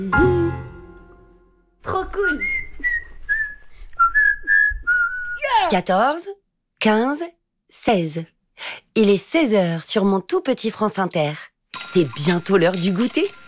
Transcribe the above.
Trop cool. 14, 15, 16. Il est 16 heures sur mon tout petit France Inter. C'est bientôt l'heure du goûter.